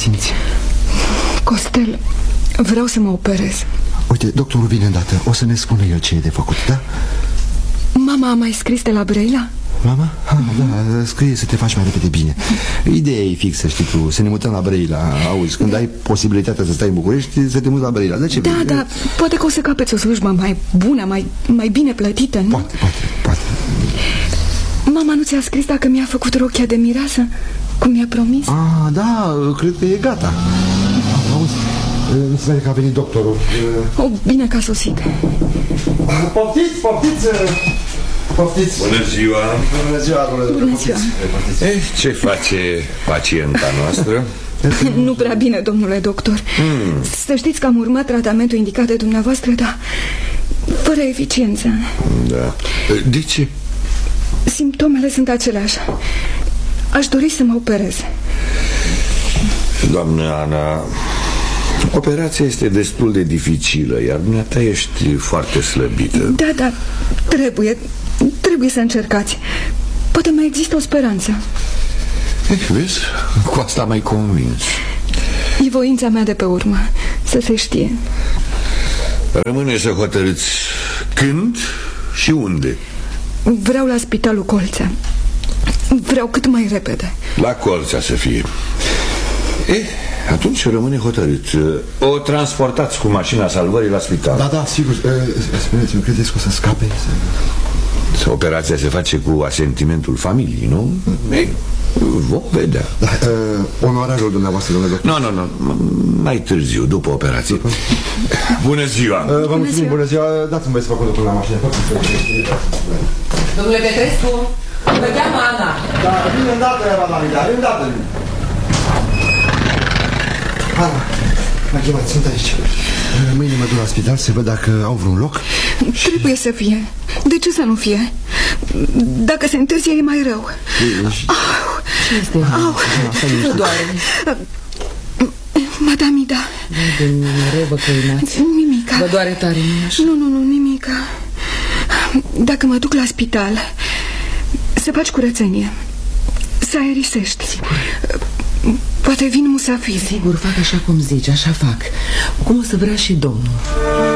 simți? Costel, vreau să mă operez. Uite, doctorul vine îndată. O să ne spună el ce e de făcut, da? Mama a mai scris de la Brăila? Mama? Da, scrie să te faci mai repede bine. Ideea e fixă, știi tu, să ne mutăm la Brăila. Auzi, când ai posibilitatea să stai în București, să te muți la Brăila. De ce? Da, poate că o să capeți o slujbă mai bună, mai bine plătită, nu? Poate. Mama nu ți-a scris dacă mi-a făcut rochia de mireasă, cum mi-a promis? Da, cred că e gata. Auzi, mi se pare că a venit doctorul. Bine că a sosit. Poftiți. Bună ziua. Bună ziua. Ce face pacienta noastră? Nu prea bine, domnule doctor. Să știți că am urmat tratamentul indicat de dumneavoastră, dar fără eficiență. Da. De ce? Simptomele sunt aceleași. Aș dori să mă operez. Doamnă Ana, operația este destul de dificilă, iar dumneata ești foarte slăbită. Da, trebuie să încercați. Poate mai există o speranță. Vezi? Cu asta m-ai convins. E voința mea de pe urmă, să se știe. Rămâne să hotărâți când și unde. Vreau la Spitalul Colțea. Vreau cât mai repede. La Colțea să fie. Atunci rămâne hotărât. O transportați cu mașina salvării la spital. Da, sigur. Spuneți-mi, credeți că o să scape? Operația se face cu asentimentul familiei, nu? Vom vedea. Onorarul dumneavoastră, domnule doctor. Nu, mai târziu, după operație. Bună ziua. Vă mulțumim, bună ziua. Dați-mi voi să fac lucrul la mașină. Domnule Petrescu, vă cheamă Ana. Da, vine îndată, Ana, îndată. Ana, m-a chemat, sunt aici. Mâine mă duc la spital să văd dacă au vreun loc. Trebuie să fie. De ce să nu fie? Dacă se întârzie e mai rău. Ce este? Vă doare? Madame Ida. De mereu vă căinați. Nimica. Vă doare tare, nu așa? Nu, nimica. Dacă mă duc la spital, să faci curățenie, să aerisești. Sigur. Poate vin musafiri. Sigur, fac așa cum zici, așa fac. Cum o să vrea și domnul.